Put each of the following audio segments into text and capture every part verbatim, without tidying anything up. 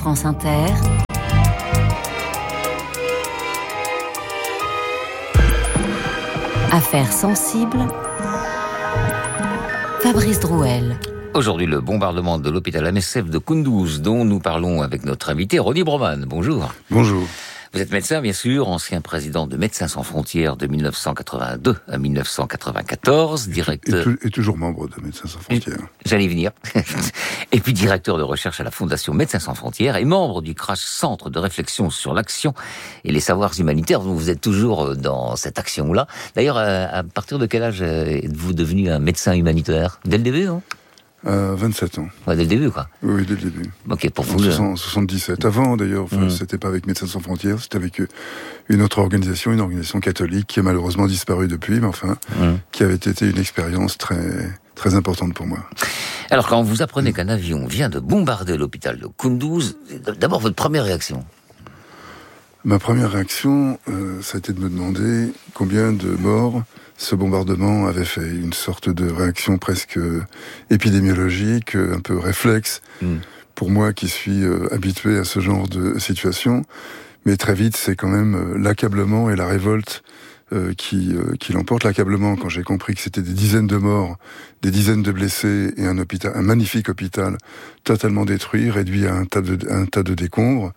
France Inter, Affaires sensibles, Fabrice Drouel. Aujourd'hui, le bombardement de l'hôpital M S F de Kunduz, dont nous parlons avec notre invité, Ronnie Broman. Bonjour. Bonjour. Vous êtes médecin, bien sûr, ancien président de Médecins sans frontières de mille neuf cent quatre-vingt-deux à mille neuf cent quatre-vingt-quatorze, directeur... Et, et, et toujours membre de Médecins sans frontières. J'allais y venir. Et puis directeur de recherche à la Fondation Médecins sans frontières et membre du Crash Centre de réflexion sur l'action et les savoirs humanitaires. Vous êtes toujours dans cette action-là. D'ailleurs, à partir de quel âge êtes-vous devenu un médecin humanitaire ? Dès le début, non ? Euh, vingt-sept ans. Ouais, dès le début, quoi. Oui, dès le début. Ok, pour vous. En soixante-dix-sept. Avant, d'ailleurs, enfin, mmh. c'était pas avec Médecins sans frontières, c'était avec une autre organisation, une organisation catholique qui a malheureusement disparu depuis, mais enfin, mmh. qui avait été une expérience très, très importante pour moi. Alors, quand vous apprenez mmh. qu'un avion vient de bombarder l'hôpital de Kunduz, d'abord, votre première réaction ? Ma première réaction, euh, ça a été de me demander combien de morts ce bombardement avait fait. Une sorte de réaction presque épidémiologique, un peu réflexe, mm. pour moi qui suis euh, habitué à ce genre de situation. Mais très vite, c'est quand même euh, l'accablement et la révolte euh, qui, euh, qui l'emportent. L'accablement, quand j'ai compris que c'était des dizaines de morts, des dizaines de blessés et un hôpital, un magnifique hôpital totalement détruit, réduit à un tas de, un tas de décombres.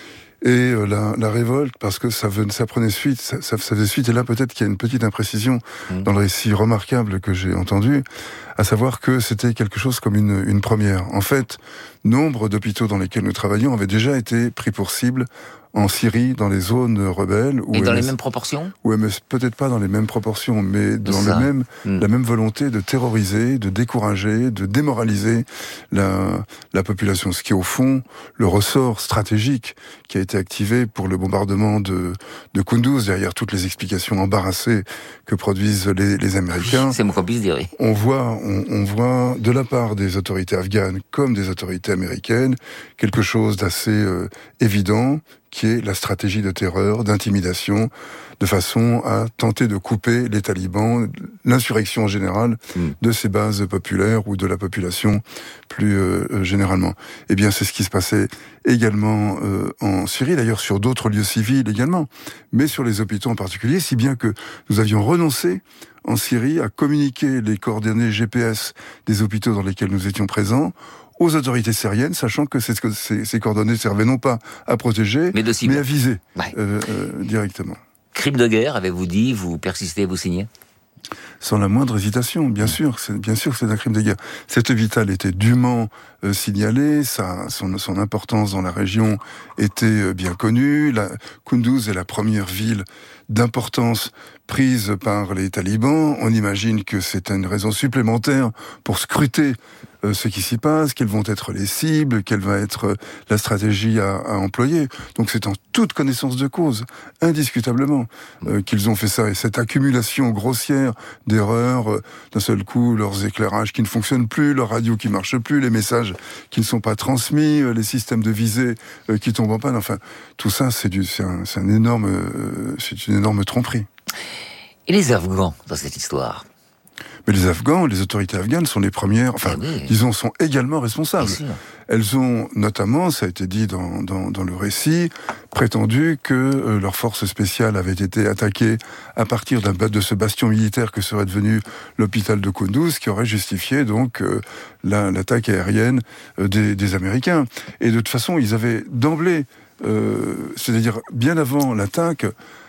Et euh, la, la révolte, parce que ça, venait, ça prenait suite, ça, ça, ça faisait suite, et là peut-être qu'il y a une petite imprécision mmh. dans le récit remarquable que j'ai entendu, à savoir que c'était quelque chose comme une, une première. En fait, nombre d'hôpitaux dans lesquels nous travaillions avaient déjà été pris pour cible en Syrie, dans les zones rebelles. Et dans M S, les mêmes proportions ? Ou M S, peut-être pas dans les mêmes proportions, mais dans le même, mmh. la même volonté de terroriser, de décourager, de démoraliser la, la population. Ce qui est au fond le ressort stratégique qui a été activé pour le bombardement de, de Kunduz, derrière toutes les explications embarrassées que produisent les, les Américains. C'est mon qu'on puisse dire. Oui. On voit, on, on voit de la part des autorités afghanes comme des autorités américaines quelque chose d'assez euh, évident, qui est la stratégie de terreur, d'intimidation, de façon à tenter de couper les talibans, l'insurrection en général, mmh. de ces bases populaires ou de la population plus euh, généralement. Eh bien, c'est ce qui se passait également euh, en Syrie, d'ailleurs sur d'autres lieux civils également, mais sur les hôpitaux en particulier, si bien que nous avions renoncé en Syrie à communiquer les coordonnées G P S des hôpitaux dans lesquels nous étions présents aux autorités syriennes, sachant que ces, ces, ces coordonnées servaient non pas à protéger, mais, mais à viser ouais. euh, euh, directement. Crime de guerre, avez-vous dit, vous persistez, vous signez ? Sans la moindre hésitation, bien sûr, c'est, bien sûr que c'est un crime de guerre. Cet hôpital était dûment euh, signalé, sa, son, son importance dans la région était euh, bien connue. La, Kunduz est la première ville d'importance prise par les talibans. On imagine que c'est une raison supplémentaire pour scruter euh, ce qui s'y passe, quelles vont être les cibles, quelle va être euh, la stratégie à, à employer. Donc c'est en toute connaissance de cause, indiscutablement, euh, qu'ils ont fait ça. Et cette accumulation grossière d'erreurs, euh, d'un seul coup, leurs éclairages qui ne fonctionnent plus, leurs radios qui marchent plus, les messages qui ne sont pas transmis, euh, les systèmes de visée euh, qui tombent en panne. Enfin, tout ça, c'est, du, c'est, un, c'est un énorme, euh, c'est une énorme tromperie. Et les Afghans dans cette histoire ? Mais les Afghans, les autorités afghanes sont les premières, enfin, eh oui. disons, sont également responsables. Elles ont notamment, ça a été dit dans, dans, dans le récit, prétendu que euh, leurs forces spéciales avaient été attaquées à partir d'un, de ce bastion militaire que serait devenu l'hôpital de Kunduz, qui aurait justifié donc euh, la, l'attaque aérienne euh, des, des Américains. Et de toute façon, ils avaient d'emblée, euh, c'est-à-dire bien avant l'attaque,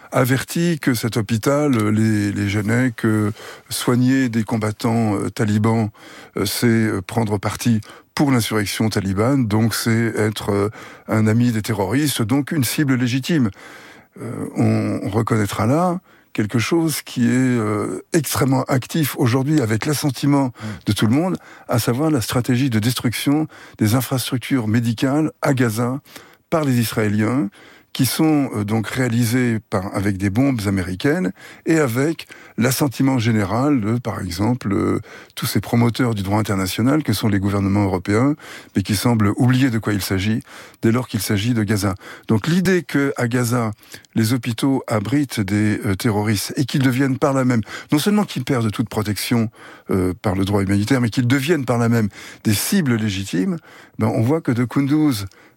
averti que cet hôpital les, les gênait, que soigner des combattants euh, talibans, euh, c'est euh, prendre parti pour l'insurrection talibane, donc c'est être euh, un ami des terroristes, donc une cible légitime. Euh, on, on reconnaîtra là quelque chose qui est euh, extrêmement actif aujourd'hui avec l'assentiment de tout le monde, à savoir la stratégie de destruction des infrastructures médicales à Gaza par les Israéliens, qui sont euh, donc réalisés par, avec des bombes américaines et avec l'assentiment général de, par exemple, euh, tous ces promoteurs du droit international que sont les gouvernements européens, mais qui semblent oublier de quoi il s'agit dès lors qu'il s'agit de Gaza. Donc l'idée que à Gaza, les hôpitaux abritent des euh, terroristes et qu'ils deviennent par là même, non seulement qu'ils perdent toute protection euh, par le droit humanitaire, mais qu'ils deviennent par là même des cibles légitimes, ben on voit que de Kunduz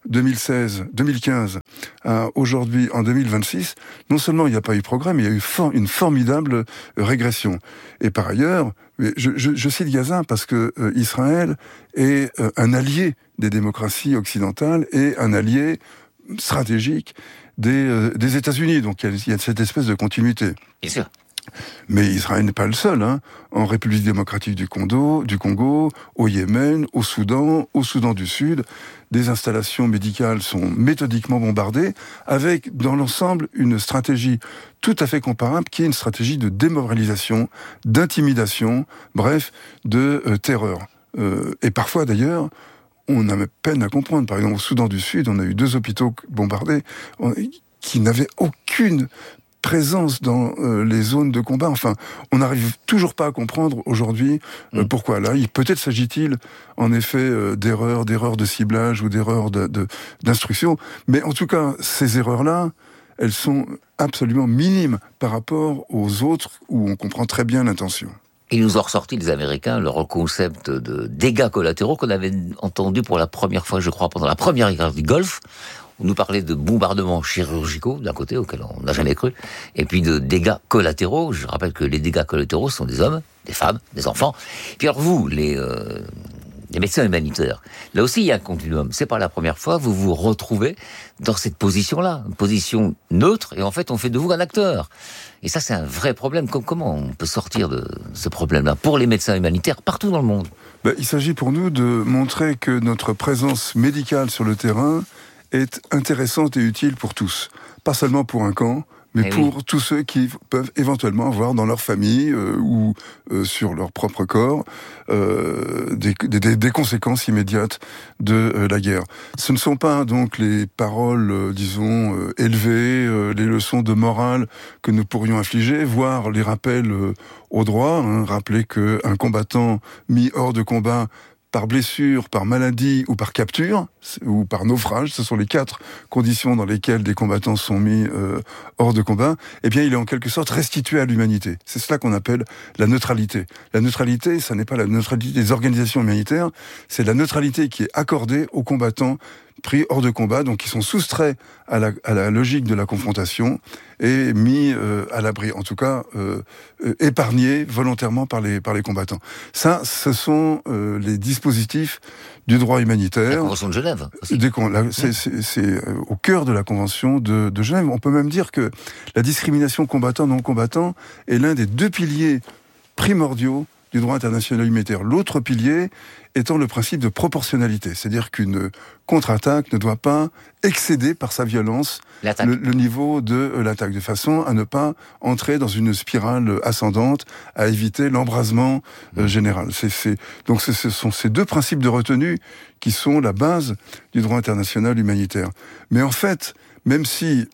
deux mille seize, deux mille quinze, à aujourd'hui, en deux mille vingt-six, non seulement il n'y a pas eu progrès, mais il y a eu for- une formidable régression. Et par ailleurs, je, je, je cite Gaza parce que euh, Israël est euh, un allié des démocraties occidentales et un allié stratégique des, euh, des États-Unis. Donc il y, a, il y a cette espèce de continuité. Bien sûr. Mais Israël n'est pas le seul. Hein. En République démocratique du Congo, du Congo, au Yémen, au Soudan, au Soudan du Sud, des installations médicales sont méthodiquement bombardées, avec dans l'ensemble une stratégie tout à fait comparable, qui est une stratégie de démoralisation, d'intimidation, bref, de euh, terreur. Euh, et parfois d'ailleurs, on a peine à comprendre. Par exemple, au Soudan du Sud, on a eu deux hôpitaux bombardés on, qui n'avaient aucune présence dans euh, les zones de combat. Enfin, on n'arrive toujours pas à comprendre aujourd'hui euh, mmh. pourquoi. Là, il, peut-être s'agit-il en effet euh, d'erreurs, d'erreurs de ciblage ou d'erreurs de, de, d'instruction. Mais en tout cas, ces erreurs-là, elles sont absolument minimes par rapport aux autres où on comprend très bien l'intention. Ils nous ont ressorti, les Américains, leur concept de dégâts collatéraux qu'on avait entendu pour la première fois, je crois, pendant la première guerre du Golfe. On nous parlait de bombardements chirurgicaux, d'un côté, auquel on n'a jamais cru, et puis de dégâts collatéraux. Je rappelle que les dégâts collatéraux sont des hommes, des femmes, des enfants. Puis alors vous, les, euh, les médecins humanitaires, là aussi il y a un continuum. C'est pas la première fois, vous vous retrouvez dans cette position-là, une position neutre, et en fait on fait de vous un acteur. Et ça c'est un vrai problème. Comment on peut sortir de ce problème-là pour les médecins humanitaires partout dans le monde ? Ben, il s'agit pour nous de montrer que notre présence médicale sur le terrain est intéressante et utile pour tous. Pas seulement pour un camp, mais eh pour oui. tous ceux qui peuvent éventuellement avoir dans leur famille euh, ou euh, sur leur propre corps euh, des, des, des conséquences immédiates de euh, la guerre. Ce ne sont pas donc les paroles, euh, disons, euh, élevées, euh, les leçons de morale que nous pourrions infliger, voire les rappels euh, au droit, hein, rappeler qu'un combattant mis hors de combat par blessure, par maladie ou par capture, ou par naufrage, ce sont les quatre conditions dans lesquelles des combattants sont mis euh, hors de combat, eh bien il est en quelque sorte restitué à l'humanité. C'est cela qu'on appelle la neutralité. La neutralité, ça n'est pas la neutralité des organisations humanitaires, c'est la neutralité qui est accordée aux combattants pris hors de combat, donc qui sont soustraits à la, à la logique de la confrontation et mis euh, à l'abri, en tout cas euh, euh, épargnés volontairement par les, par les combattants. Ça, ce sont euh, les dispositifs du droit humanitaire. La Convention de Genève aussi. Dès qu'on, là, c'est, c'est, c'est au cœur de la Convention de, de Genève. On peut même dire que la discrimination combattant-non-combattant est l'un des deux piliers primordiaux du droit international humanitaire. L'autre pilier étant le principe de proportionnalité, c'est-à-dire qu'une contre-attaque ne doit pas excéder par sa violence le, le niveau de euh, l'attaque, de façon à ne pas entrer dans une spirale ascendante, à éviter l'embrasement euh, général. C'est, c'est, donc c'est, ce sont ces deux principes de retenue qui sont la base du droit international humanitaire. Mais en fait, même si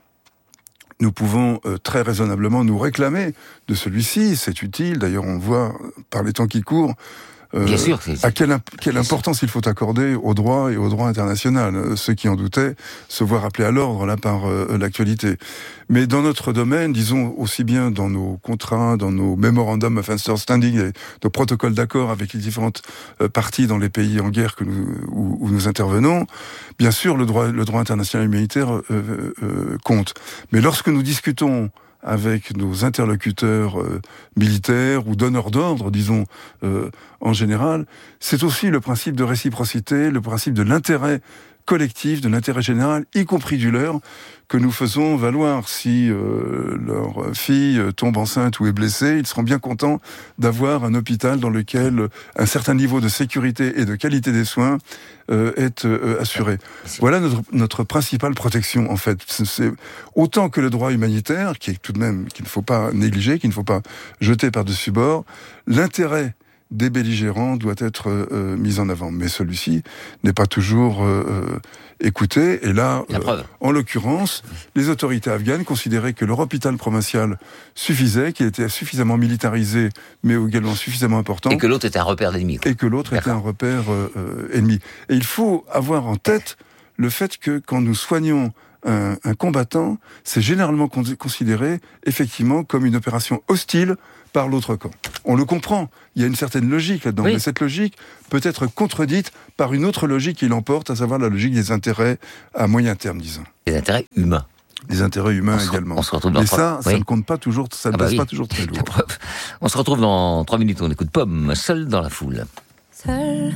nous pouvons euh, très raisonnablement nous réclamer de celui-ci, c'est utile, d'ailleurs on voit par les temps qui courent, Euh, Bien sûr, c'est, à quelle, quelle importance il faut accorder au droit et au droit international. Euh, ceux qui en doutaient se voient rappelés à l'ordre là par euh, l'actualité. Mais dans notre domaine, disons aussi bien dans nos contrats, dans nos memorandum of understanding, et nos protocoles d'accord avec les différentes euh, parties dans les pays en guerre que nous, où, où nous intervenons, bien sûr le droit, le droit international humanitaire euh, euh, compte. Mais lorsque nous discutons avec nos interlocuteurs euh, militaires ou donneurs d'ordre, disons, euh, en général, c'est aussi le principe de réciprocité, le principe de l'intérêt collectif, de l'intérêt général, y compris du leur, que nous faisons valoir. Si euh, leur fille tombe enceinte ou est blessée, ils seront bien contents d'avoir un hôpital dans lequel un certain niveau de sécurité et de qualité des soins euh, est euh, assuré. Voilà notre, notre principale protection, en fait. C'est autant que le droit humanitaire, qui est tout de même, qu'il ne faut pas négliger, qu'il ne faut pas jeter par-dessus bord, l'intérêt des belligérants doit être euh, mis en avant. Mais celui-ci n'est pas toujours euh, écouté. Et là, euh, en l'occurrence, les autorités afghanes considéraient que leur hôpital provincial suffisait, qu'il était suffisamment militarisé, mais également suffisamment important. Et que l'autre était un repère d'ennemi. Et que l'autre D'accord. était un repère euh, ennemi. Et il faut avoir en tête le fait que quand nous soignons un, un combattant, c'est généralement con- considéré effectivement comme une opération hostile par l'autre camp. On le comprend, il y a une certaine logique là-dedans, oui. mais cette logique peut être contredite par une autre logique qui l'emporte, à savoir la logique des intérêts à moyen terme, disons. Les intérêts humains. Les intérêts humains on se, également. On se retrouve dans Et trois... ça, oui. ça ne compte pas toujours, ça ne ah bah passe oui. pas toujours très lourd. On se retrouve dans trois minutes, on écoute Pomme, seul dans la foule. Seul